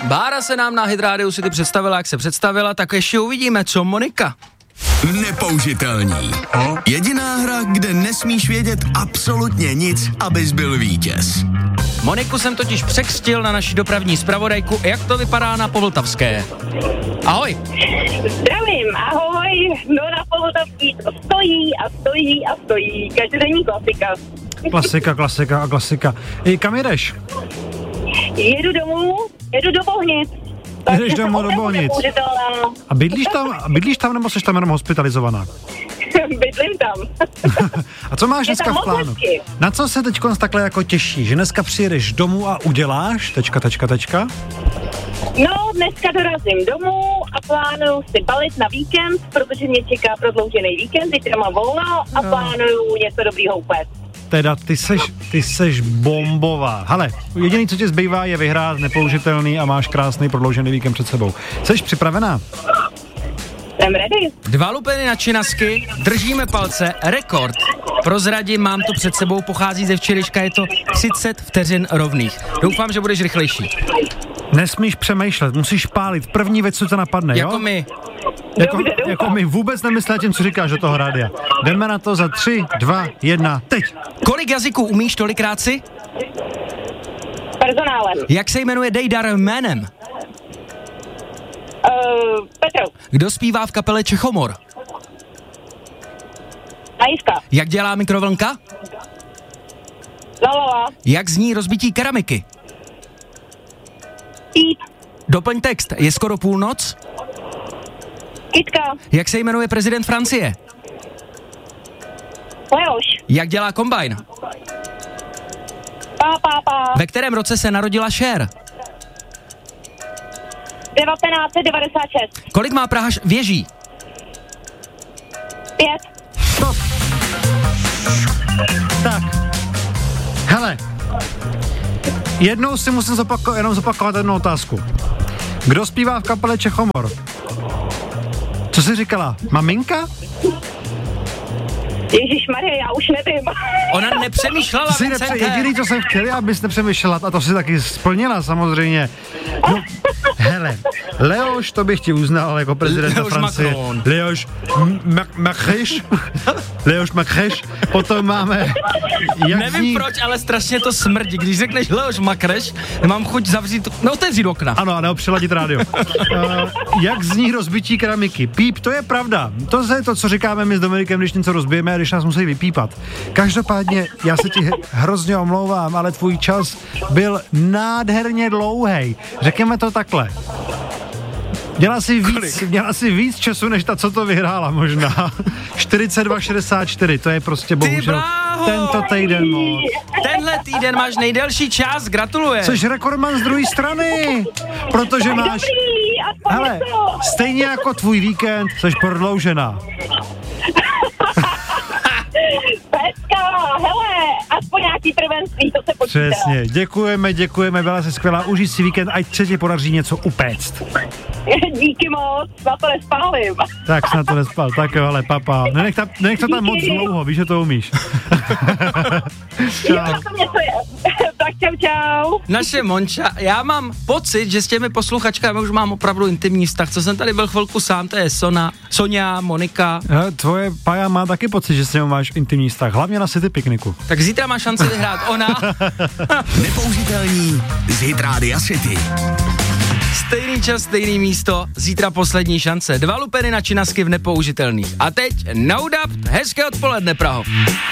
Bára se nám na Hit Radio City představila, jak se představila, tak ještě uvidíme, co Monika. Nepoužitelný. Jediná hra, kde nesmíš vědět absolutně nic, abys byl vítěz. Moniku jsem totiž překřtil na naši dopravní zpravodajku, jak to vypadá na Povltavské. Ahoj. Zdravím, ahoj. No na Povltavský stojí. Každodenní klasika. Klasika. Kam jedeš? Jedu do Bohnic. Jdeš domů do Bohnic. A bydlíš tam nebo jsi tam jenom hospitalizovaná? Bydlím tam. A co máš dneska v plánu? Na co se teď takhle jako těší? Že dneska přijedeš domů a uděláš? Tečka. No, dneska dorazím domů a plánuju si balit na víkend, protože mě čeká prodloužený víkend, zítra mám volno a plánuju něco dobrýho upéct. Teda, ty seš bombová. Hele, jediný, co ti zbývá, je vyhrát nepoužitelný a máš krásný prodloužený víkend před sebou. Jseš připravená? Jsem ready. 2 lupeny na činasky, držíme palce, rekord. Prozradím, mám to před sebou, pochází ze včerejška, je to 30 vteřin rovných. Doufám, že budeš rychlejší. Nesmíš přemýšlet, musíš pálit. První věc, co to napadne, jako jo? My. Jako my vůbec nemyslíme tím, co říkáš do toho rádia. Jdeme na to za 3, 2, 1, teď. Kolik jazyků umíš tolikrát si? Personálem. Jak se jmenuje Dejdar jménem? Petr. Kdo zpívá v kapele Čechomor? Ajska. Jak dělá mikrovlnka? Lalala. Jak zní rozbití keramiky? Pít. Doplň text, je skoro půlnoc? Kytka. Jak se jmenuje prezident Francie? Leoš. Jak dělá kombajn? Pá. Ve kterém roce se narodila Cher? 1996. Kolik má Praha věží? 5. Stop. Tak. Hele. Jednou si musím zopakovat jednu otázku. Kdo zpívá v kapele Čechomor? Co jsi říkala? Maminka? Ježišmarja, já už nevím. Ona nepřemýšlela, Jediný, co jsem chtěl, abys nepřemýšlela, a to si taky splnila samozřejmě. No, hele, Leoš, to bych ti uznal jako prezidenta Francie. Leoš Macron. Potom máme... Nevím proč, ale strašně to smrdí. Když řekneš Leoš Macron, mám chuť otevřít okna. Ano, a neopřeladit rádio. Jak zní rozbití keramiky? Píp, to je pravda. To je to, co říkáme my s Dominikem, když něco rozbijeme a když nás musí vypípat. Každopádně, já se ti hrozně omlouvám, ale tvůj čas byl nádherně dlouhej. Řekněme to takhle. Měla si víc času, než ta, co to vyhrála možná. 42,64, to je prostě bohužel tento týden moc. Tenhle týden máš nejdelší čas, gratuluje. Což rekordman z druhé strany, protože máš... Hele, stejně jako tvůj víkend, jsi prodloužená. Pecka, hele, aspoň nějaký prvenství, to se počítá. Přesně, děkujeme, byla jsi skvělá, užij si víkend, ať se ti podaří něco upéct. Díky moc, na to nespálím. Tak jsi na to nespal, tak jo, ale papa, nenech to tam moc dlouho, víš, že to umíš. Čau. Tak čau. Naše Monča, já mám pocit, že s těmi posluchačkami už mám opravdu intimní vztah, co jsem tady byl chvilku sám, to je Sonia, Monika. Tvoje Paja má taky pocit, že s ním máš intimní vztah, hlavně na City pikniku. Tak zítra má šanci vyhrát ona. Nepoužitelný z Hit Radio City. Stejný čas, stejný místo, zítra poslední šance. 2 lupeny na činasky v nepoužitelných. A teď no doubt, hezké odpoledne, Praho.